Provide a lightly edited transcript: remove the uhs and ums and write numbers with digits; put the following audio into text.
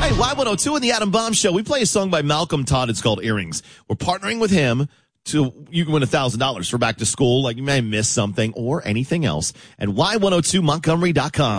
Hey, Y102 and the Adam Bomb Show. We play a song by Malcolm Todd. It's called Earrings. We're partnering with him you can win $1,000 for back to school. Like you may miss something or anything else at Y102Montgomery.com.